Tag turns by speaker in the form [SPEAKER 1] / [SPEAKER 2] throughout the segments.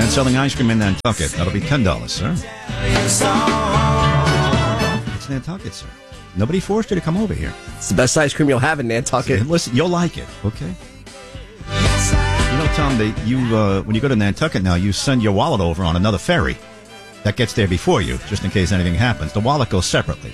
[SPEAKER 1] restaurant selling ice cream in Nantucket. That'll be $10, sir. It's Nantucket, sir. Nobody forced you to come over here.
[SPEAKER 2] It's the best ice cream you'll have in Nantucket.
[SPEAKER 1] Listen, you'll like it, okay? You know, Tom, when you go to Nantucket now, you send your wallet over on another ferry. That gets there before you, just in case anything happens. The wallet goes separately.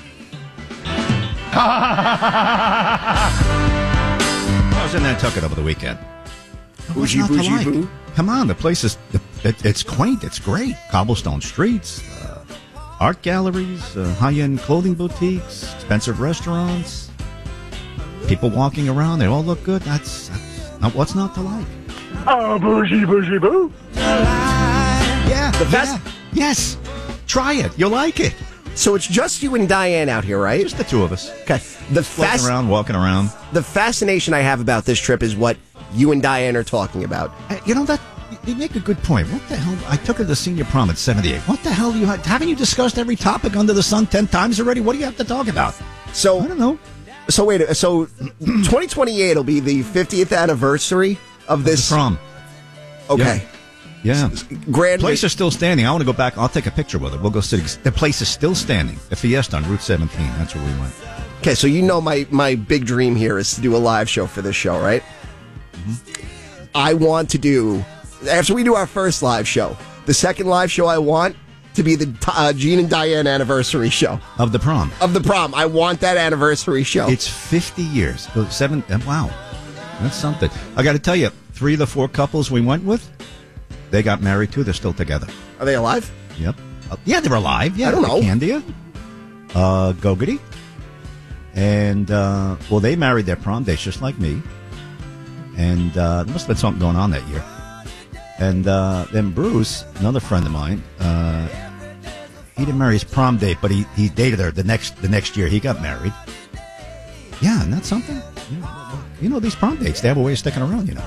[SPEAKER 1] I was in Nantucket over the weekend.
[SPEAKER 2] Bougie, bougie, boo.
[SPEAKER 1] Come on, the place is, it's quaint, it's great. Cobblestone streets, art galleries, high-end clothing boutiques, expensive restaurants, people walking around. They all look good. That's what's not to like.
[SPEAKER 3] Oh, bougie, bougie, boo.
[SPEAKER 1] Yeah, yes. Try it. You'll like it.
[SPEAKER 2] So it's just you and Diane out here, right?
[SPEAKER 1] Just the two of us.
[SPEAKER 2] Okay.
[SPEAKER 1] Walking around.
[SPEAKER 2] The fascination I have about this trip is what you and Diane are talking about.
[SPEAKER 1] You know, that you make a good point. What the hell? I took her to senior prom at 78. What the hell haven't you discussed every topic under the sun 10 times already? What do you have to talk about?
[SPEAKER 2] So
[SPEAKER 1] I don't know.
[SPEAKER 2] So 2028 will be the 50th anniversary of this
[SPEAKER 1] prom.
[SPEAKER 2] Okay.
[SPEAKER 1] Yeah.
[SPEAKER 2] Grand
[SPEAKER 1] place is still standing. I want to go back. I'll take a picture with it. We'll go sit. The place is still standing. The Fiesta on Route 17. That's where we went.
[SPEAKER 2] Okay, so you know my big dream here is to do a live show for this show, right? Mm-hmm. I want to do, after we do our first live show, the second live show I want to be the Gene and Diane anniversary show.
[SPEAKER 1] Of the prom.
[SPEAKER 2] I want that anniversary show.
[SPEAKER 1] It's 50 years. Wow. That's something. I got to tell you, 3 of the 4 couples we went with, they got married too. They're still together.
[SPEAKER 2] Are they alive?
[SPEAKER 1] Yep. Yeah, they're alive. Yeah,
[SPEAKER 2] I don't know.
[SPEAKER 1] Candia, Gogarty, and they married their prom dates just like me. And there must have been something going on that year. And then Bruce, another friend of mine, he didn't marry his prom date, but he dated her the next year. He got married. Yeah, and that's something. You know, these prom dates, they have a way of sticking around, you know.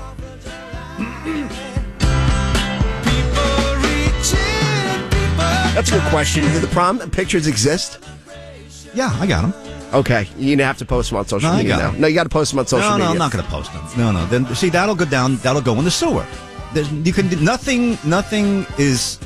[SPEAKER 2] That's a good question. Do the prom pictures exist?
[SPEAKER 1] Yeah, I got them.
[SPEAKER 2] Okay, you have to post them on social media now. No, you got to post them on social media.
[SPEAKER 1] No, I'm not going to post them. No. Then see, that'll go down. That'll go in the sewer. You can do nothing. Nothing is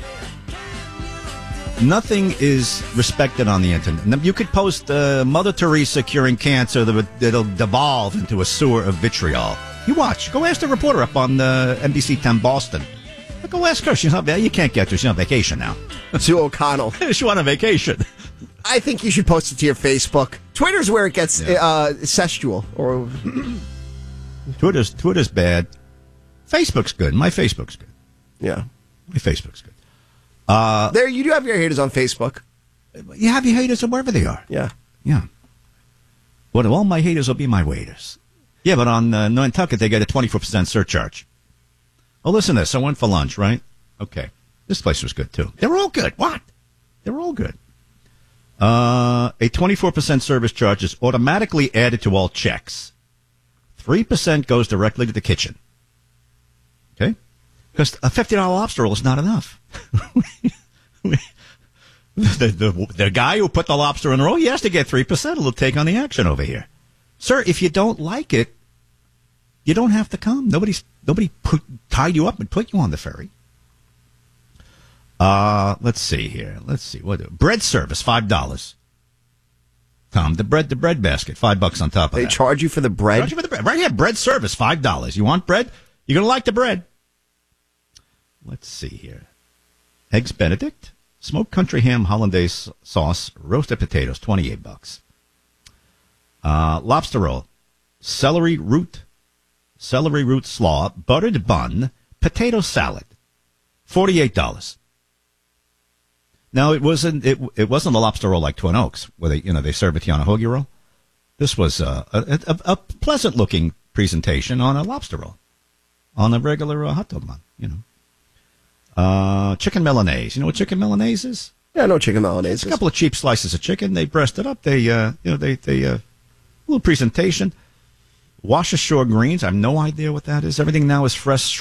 [SPEAKER 1] respected on the internet. You could post Mother Teresa curing cancer that'll devolve into a sewer of vitriol. You watch. Go ask the reporter up on NBC 10 Boston. Go ask her. She's not there. You can't get her. She's on vacation now.
[SPEAKER 2] Sue O'Connell.
[SPEAKER 1] She's on a vacation.
[SPEAKER 2] I think you should post it to your Facebook. Twitter's where it gets sexual. Or
[SPEAKER 1] Twitter's bad. Facebook's good. My Facebook's good.
[SPEAKER 2] Yeah.
[SPEAKER 1] My Facebook's good.
[SPEAKER 2] There, you do have your haters on Facebook.
[SPEAKER 1] You have your haters wherever they are.
[SPEAKER 2] Yeah.
[SPEAKER 1] Yeah. Well, all my haters will be my waiters. Yeah, but on Nantucket, they get a 24% surcharge. Oh, listen to this. I went for lunch, right? Okay. This place was good, too. They're all good. What? They're all good. A 24% service charge is automatically added to all checks. 3% goes directly to the kitchen. Okay? Because a $50 lobster roll is not enough. The guy who put the lobster in the roll, he has to get 3%. He'll take on the action over here. Sir, if you don't like it, you don't have to come. Nobody tied you up and put you on the ferry. Let's see here. Bread service, $5. Tom, the bread basket, $5 on top of that.
[SPEAKER 2] They charge you for the bread?
[SPEAKER 1] Right here, bread service, $5. You want bread? You're going to like the bread. Let's see here. Eggs Benedict, smoked country ham hollandaise sauce, roasted potatoes, $28. Lobster roll, celery root slaw, buttered bun, potato salad, $48. Now it wasn't a lobster roll like Twin Oaks where they serve it to you on a hoagie roll. This was a pleasant looking presentation on a lobster roll, on a regular hot dog bun. Chicken Milanese. You know what chicken Milanese is?
[SPEAKER 2] Yeah, I know chicken Milanese.
[SPEAKER 1] It's a couple of cheap slices of chicken. They breast it up. They little presentation. Wash ashore greens. I have no idea what that is. Everything now is fresh,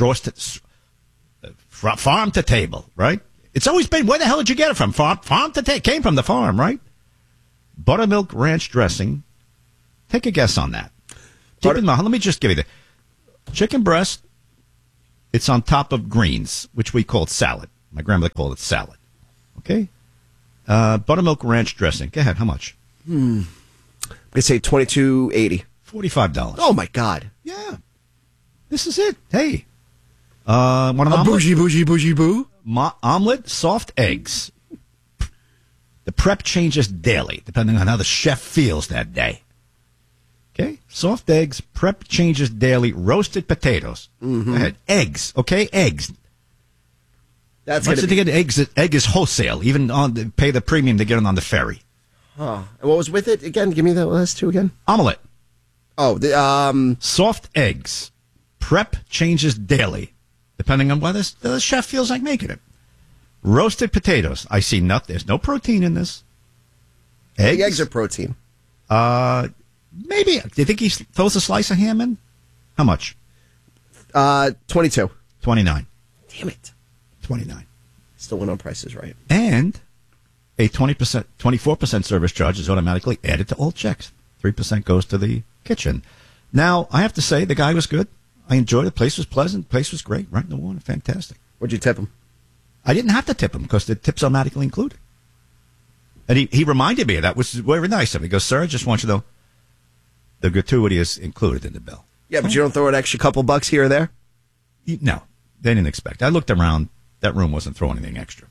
[SPEAKER 1] farm to table, right? It's always been, where the hell did you get it from? Farm to table. Came from the farm, right? Buttermilk ranch dressing. Take a guess on that. Keep in mind, let me just give you the chicken breast It's on top of greens, which we called salad. My grandmother called it salad. Okay? Buttermilk ranch dressing. Go ahead. How much?
[SPEAKER 2] I'm gonna say $22.80.
[SPEAKER 1] $45.
[SPEAKER 2] Oh my God!
[SPEAKER 1] Yeah. This is it. Hey. Want an
[SPEAKER 2] A
[SPEAKER 1] omelet?
[SPEAKER 2] bougie boo.
[SPEAKER 1] Omelet, soft eggs. The prep changes daily, depending on how the chef feels that day. Okay? Soft eggs, prep changes daily, roasted potatoes. Go ahead. Eggs, okay? Eggs.
[SPEAKER 2] That's
[SPEAKER 1] Once
[SPEAKER 2] gonna
[SPEAKER 1] you
[SPEAKER 2] be.
[SPEAKER 1] get eggs, egg is wholesale. Even pay the premium to get it on the ferry.
[SPEAKER 2] And what was with it again? Give me the last two again.
[SPEAKER 1] Omelet,
[SPEAKER 2] Oh,
[SPEAKER 1] soft eggs. Prep changes daily, depending on whether the chef feels like making it. Roasted potatoes. I see nothing. There's no protein in this.
[SPEAKER 2] eggs are protein.
[SPEAKER 1] Maybe. Do you think he throws a slice of ham in? How much?
[SPEAKER 2] 22.
[SPEAKER 1] 29.
[SPEAKER 2] Damn it!
[SPEAKER 1] 29.
[SPEAKER 2] Still went on prices right.
[SPEAKER 1] And a 20%, 24% service charge is automatically added to all checks. 3% goes to the kitchen. Now, I have to say, the guy was good. I enjoyed it. The place was pleasant. The place was great. Right in the water. Fantastic.
[SPEAKER 2] What'd you tip him?
[SPEAKER 1] I didn't have to tip him because the tip's automatically included. And he reminded me of that, which is very nice of him. He goes, sir, I just want you to know the gratuity is included in the bill.
[SPEAKER 2] Yeah, but you don't throw an extra couple bucks here or there?
[SPEAKER 1] No, they didn't expect. I looked around. That room wasn't throwing anything extra.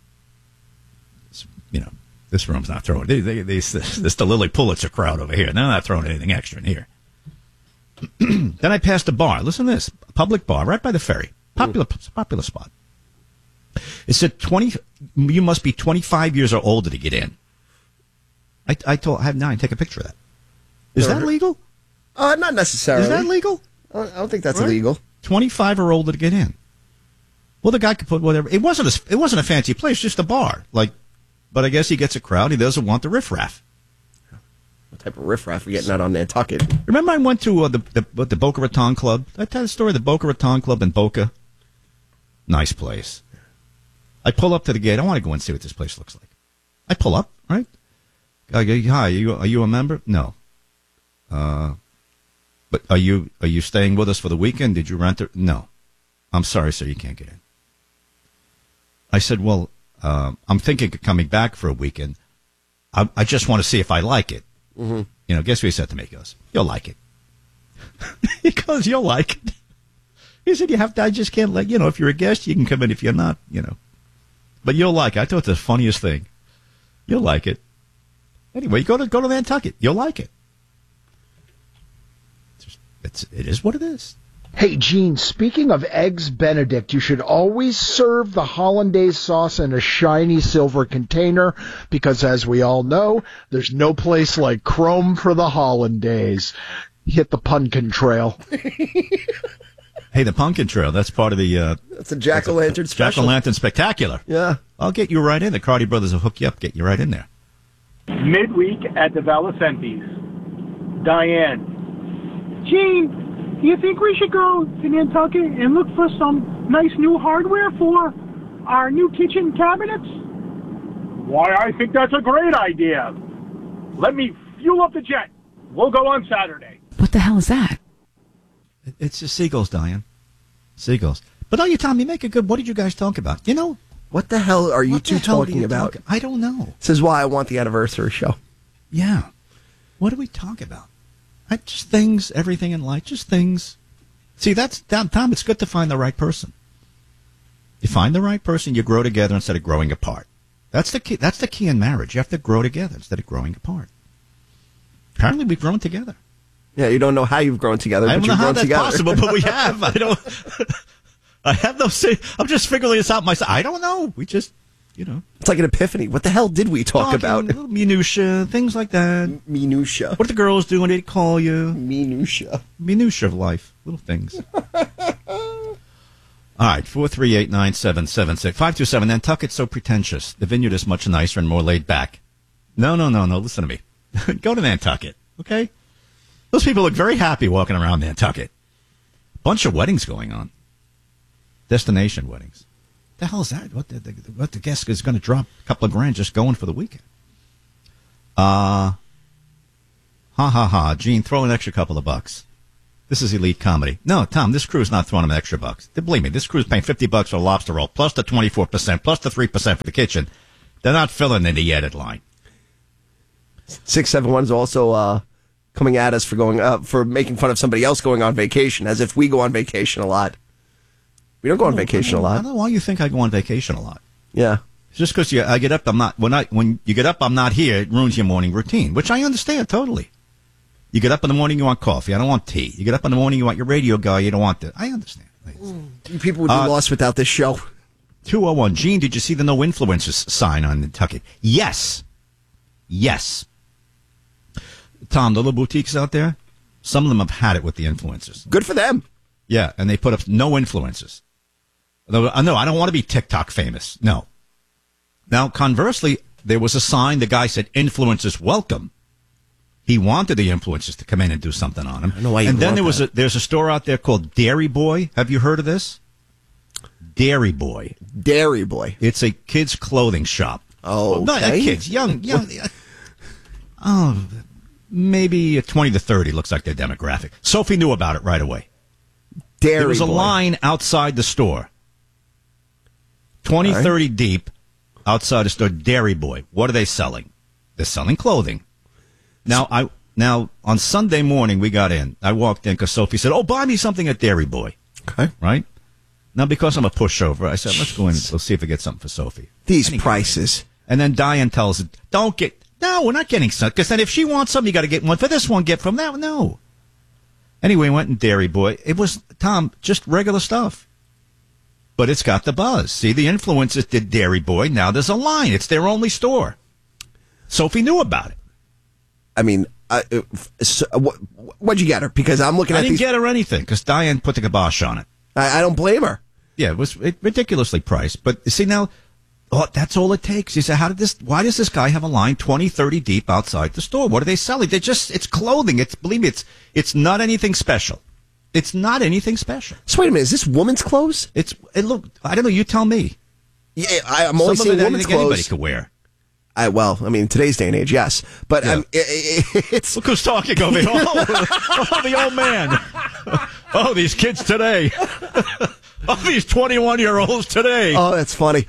[SPEAKER 1] This room's not throwing. This the Lily Pulitzer crowd over here. They're not throwing anything extra in here. Then I passed a bar. Listen to this. A public bar right by the ferry. Popular spot. It said you must be 25 years or older to get in. I have 9. Take a picture of that. Is that legal?
[SPEAKER 2] Not necessarily.
[SPEAKER 1] Is that legal?
[SPEAKER 2] I don't think that's
[SPEAKER 1] Right?
[SPEAKER 2] illegal.
[SPEAKER 1] 25 or older to get in. Well, the guy could put whatever. It wasn't a fancy place, just a bar. But I guess he gets a crowd. He doesn't want the riffraff.
[SPEAKER 2] What type of riffraff are getting out on Nantucket?
[SPEAKER 1] Remember, I went to the Boca Raton Club. Did I tell the story of the Boca Raton Club in Boca? Nice place. I pull up to the gate. I want to go and see what this place looks like. I pull up, right? I go, hi, are you a member? No. But are you staying with us for the weekend? Did you rent it? No. I'm sorry, sir, you can't get in. I said, well, I'm thinking of coming back for a weekend. I just want to see if I like it. Mm-hmm. Guess what he said to me? He goes, you'll like it. He goes, you'll like it. He said, I just can't let, if you're a guest, you can come in. If you're not, But you'll like it. I thought it was the funniest thing. You'll like it. Anyway, go to Nantucket. You'll like it. It is what it is.
[SPEAKER 4] Hey, Gene, speaking of Eggs Benedict, you should always serve the hollandaise sauce in a shiny silver container because, as we all know, there's no place like Chrome for the hollandaise. Hit the pumpkin trail.
[SPEAKER 1] Hey, the pumpkin trail, that's part of the...
[SPEAKER 2] That's a Jack-o'-lantern special.
[SPEAKER 1] Jack-o'-lantern spectacular.
[SPEAKER 2] Yeah.
[SPEAKER 1] I'll get you right in. The Cardi brothers will hook you up, get you right in there.
[SPEAKER 3] Midweek at the Valicentes. Diane. Gene, do you think we should go to Nantucket and look for some nice new hardware for our new kitchen cabinets? Why, I think that's a great idea. Let me fuel up the jet. We'll go on Saturday.
[SPEAKER 5] What the hell is that?
[SPEAKER 1] It's just seagulls, Diane. Seagulls. But no, you, Tom, you make it good. What did you guys talk about?
[SPEAKER 2] What the hell are you
[SPEAKER 1] what the
[SPEAKER 2] two
[SPEAKER 1] hell do
[SPEAKER 2] talking
[SPEAKER 1] you
[SPEAKER 2] about?
[SPEAKER 1] I don't know.
[SPEAKER 2] This is why I want the anniversary show.
[SPEAKER 1] Yeah. What do we talk about? Just things, everything in life, just things. See, Tom, it's good to find the right person. You find the right person, you grow together instead of growing apart. That's the key. That's the key in marriage. You have to grow together instead of growing apart. Apparently, we've grown together.
[SPEAKER 2] Yeah, you don't know how you've grown together,
[SPEAKER 1] I
[SPEAKER 2] but
[SPEAKER 1] don't know
[SPEAKER 2] you've
[SPEAKER 1] how
[SPEAKER 2] grown
[SPEAKER 1] that's
[SPEAKER 2] together.
[SPEAKER 1] possible, but we have. I have no say. I'm just figuring this out myself. I don't know. We just,
[SPEAKER 2] It's like an epiphany. What the hell did we talk
[SPEAKER 1] talking,
[SPEAKER 2] about?
[SPEAKER 1] little minutia, things like that.
[SPEAKER 2] Minutia.
[SPEAKER 1] What are the girls doing? They call you.
[SPEAKER 2] Minutia.
[SPEAKER 1] Minutia of life. Little things. All right, 438-9776. 527, Nantucket's so pretentious. The vineyard is much nicer and more laid back. No. Listen to me. Go to Nantucket, okay? Those people look very happy walking around Nantucket. Bunch of weddings going on. Destination weddings. The hell is that? What the guest is going to drop a couple of grand just going for the weekend? Ha. Gene, throw an extra couple of bucks. This is elite comedy. No, Tom, this crew's not throwing them extra bucks. Believe me, this crew's paying $50 for a lobster roll, plus the 24%, plus the 3% for the kitchen. They're not filling in the edit line.
[SPEAKER 2] 671 is also coming at us for making fun of somebody else going on vacation, as if we go on vacation a lot. We don't go on vacation a lot.
[SPEAKER 1] I don't know why you think I go on vacation a lot.
[SPEAKER 2] Yeah.
[SPEAKER 1] Just because I get up, I'm not. When you get up, I'm not here. It ruins your morning routine, which I understand totally. You get up in the morning, you want coffee. I don't want tea. You get up in the morning, you want your radio guy. You don't want that. I understand.
[SPEAKER 2] You people would be lost without this show.
[SPEAKER 1] 201. Gene, did you see the no influencers sign on Nantucket? Yes. Yes. Tom, the little boutiques out there, some of them have had it with the influencers.
[SPEAKER 2] Good for them.
[SPEAKER 1] Yeah, and they put up no influencers. No, I don't want to be TikTok famous. No. Now, conversely, there was a sign. The guy said, "Influencers welcome." He wanted the influencers to come in and do something on him.
[SPEAKER 2] I don't know why.
[SPEAKER 1] And then there's a store out there called Dairy Boy. Have you heard of this? Dairy Boy.
[SPEAKER 2] Dairy Boy.
[SPEAKER 1] It's a kids' clothing shop.
[SPEAKER 2] Oh, okay.
[SPEAKER 1] Not kids, young. Oh, maybe 20 to 30 looks like their demographic. Sophie knew about it right away.
[SPEAKER 2] Dairy
[SPEAKER 1] There was a
[SPEAKER 2] Boy.
[SPEAKER 1] line outside the store, 20, 30 deep, outside the store. Dairy Boy. What are they selling? They're selling clothing. Now on Sunday morning we got in. I walked in because Sophie said, "Oh, buy me something at Dairy Boy."
[SPEAKER 2] Okay.
[SPEAKER 1] Right. Now because I'm a pushover, I said, "Let's go in. Let's see if we get something for Sophie."
[SPEAKER 2] These prices.
[SPEAKER 1] And then Diane tells it, "Don't get. No, we're not getting something. Because then if she wants something, you got to get one for this one. Get from that one. No." Anyway, we went in Dairy Boy. It was, Tom, just regular stuff. But it's got the buzz. See, the influencers did Dairy Boy. Now there's a line. It's their only store. Sophie knew about it.
[SPEAKER 2] I mean, what'd you get her? Because I'm looking at
[SPEAKER 1] I didn't
[SPEAKER 2] these.
[SPEAKER 1] get her anything because Diane put the kibosh on it.
[SPEAKER 2] I don't blame her.
[SPEAKER 1] Yeah, it was ridiculously priced. But see now, that's all it takes. You say, why does this guy have a line 20, 30 deep outside the store? What are they selling? It's clothing. Believe me, it's not anything special. It's not anything special.
[SPEAKER 2] So wait a minute, is this woman's clothes?
[SPEAKER 1] Look, I don't know. You tell me.
[SPEAKER 2] Yeah, I'm only
[SPEAKER 1] Some
[SPEAKER 2] seeing
[SPEAKER 1] of it I
[SPEAKER 2] women's
[SPEAKER 1] think anybody
[SPEAKER 2] clothes.
[SPEAKER 1] could wear.
[SPEAKER 2] In today's day and age, yes. But
[SPEAKER 1] Yeah.
[SPEAKER 2] it's
[SPEAKER 1] Look who's talking over here. Oh, the old man. Oh, these kids today. Oh, these 21-year-olds today.
[SPEAKER 2] oh, that's funny.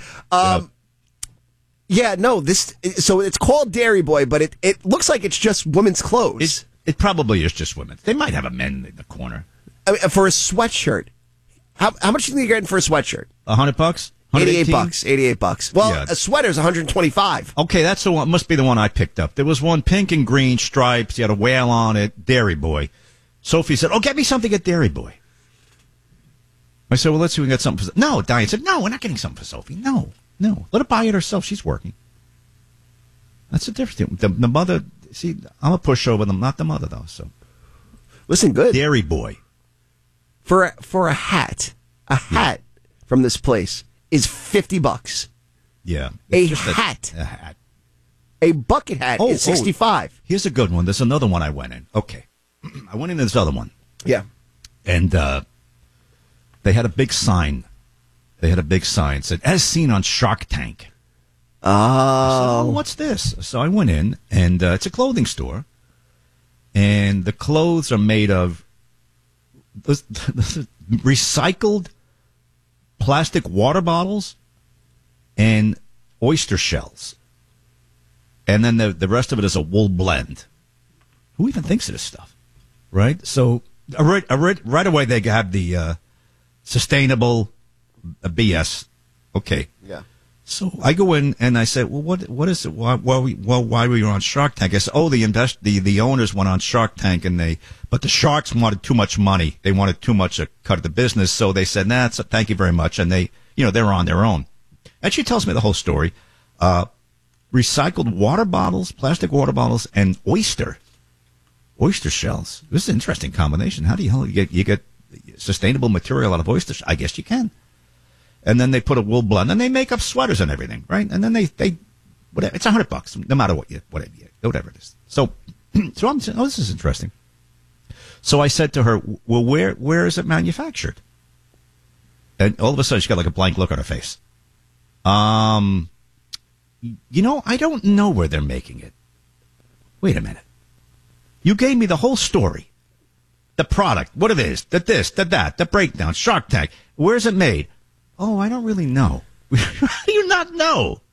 [SPEAKER 2] Yeah, no, so it's called Dairy Boy, but it looks like it's just women's clothes.
[SPEAKER 1] It probably is just women. They might have a men in the corner.
[SPEAKER 2] I mean, for a sweatshirt. How much do you think you're getting for a sweatshirt?
[SPEAKER 1] $100?
[SPEAKER 2] $88. Well,
[SPEAKER 1] Yeah.
[SPEAKER 2] a sweater's $125.
[SPEAKER 1] Okay, that's the one. Must be the one I picked up. There was one pink and green stripes. You had a whale on it. Dairy Boy. Sophie said, "Oh, get me something at Dairy Boy." I said, "Well, let's see if we can get something for." No, Diane said, "No, we're not getting something for Sophie. No. Let her buy it herself. She's working." That's the difference. The mother. See, I'm a pushover. I'm not the mother though. So
[SPEAKER 2] Listen, good.
[SPEAKER 1] Dairy Boy.
[SPEAKER 2] For a hat from this place is $50.
[SPEAKER 1] Yeah.
[SPEAKER 2] A
[SPEAKER 1] It's just
[SPEAKER 2] hat.
[SPEAKER 1] A hat.
[SPEAKER 2] A bucket hat is $65.
[SPEAKER 1] Here's a good one. There's another one I went in. Okay. I went in this other one.
[SPEAKER 2] Yeah.
[SPEAKER 1] And they had a big sign. It said, "As seen on Shark Tank." I said, "Oh, what's this?" So I went in, and it's a clothing store. And the clothes are made of recycled plastic water bottles and oyster shells. And then the rest of it is a wool blend. Who even thinks of this stuff? Right? So right away they have the sustainable BS. Okay.
[SPEAKER 2] Yeah.
[SPEAKER 1] So I go in and I say, "Well, what is it? Why were you on Shark Tank?" I said, "Oh, the owners went on Shark Tank but the sharks wanted too much money. They wanted too much a cut of the business, so they said, nah, thank you very much." And they're on their own. And she tells me the whole story. Recycled water bottles, plastic water bottles, and oyster shells. This is an interesting combination. How do you get sustainable material out of oysters? I guess you can. And then they put a wool blend, and they make up sweaters and everything, right? And then they whatever, it's $100, no matter whatever it is. So I'm saying, oh, this is interesting. So I said to her, "Well, where is it manufactured?" And all of a sudden, she got like a blank look on her face. I don't know where they're making it. Wait a minute. You gave me the whole story. the product, what it is, the this, the that, the breakdown, Shark Tank. Where's it made? Oh, I don't really know. How do you not know?